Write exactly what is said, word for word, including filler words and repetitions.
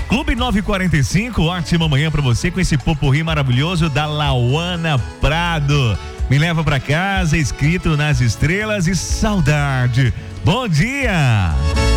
Clube nove e quarenta e cinco, ótima manhã pra você com esse popurrí maravilhoso da Lauana Prado. Me leva pra casa, escrito nas estrelas e saudade. Bom dia!